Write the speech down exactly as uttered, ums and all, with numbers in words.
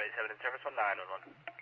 eight seven in service on nine one one.